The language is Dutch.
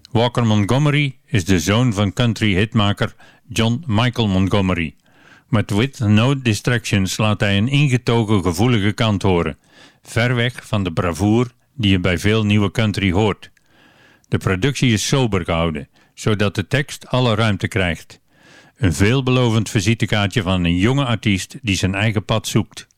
Walker Montgomery is de zoon van country hitmaker John Michael Montgomery. Met With No Distractions laat hij een ingetogen gevoelige kant horen, ver weg van de bravoure die je bij veel nieuwe country hoort. De productie is sober gehouden, zodat de tekst alle ruimte krijgt. Een veelbelovend visitekaartje van een jonge artiest die zijn eigen pad zoekt.